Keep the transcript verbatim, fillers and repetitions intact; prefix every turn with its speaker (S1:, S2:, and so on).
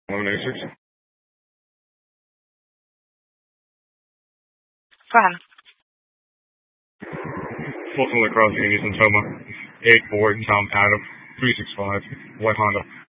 S1: eleven eighty-six.
S2: Go ahead.
S1: Fulton Lacrosse, Indies and Toma. eight four, Tom Adam. three six five, White Honda.